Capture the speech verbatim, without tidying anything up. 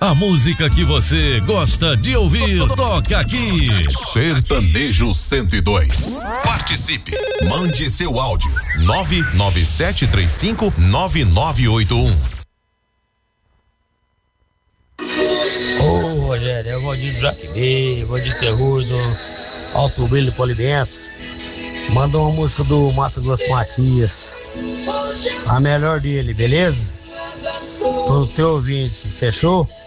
A música que você gosta de ouvir, toca aqui. Sertanejo cento e dois. Participe. Mande seu áudio. nove nove sete três cinco nove nove oito um. Ô, Rogério, é o Valdir do Jaquibê, Valdir Terror do Alto Brilho Polidentos. Manda uma música do Mato Grosso Matias. A melhor dele, beleza? Todo teu ouvinte, fechou?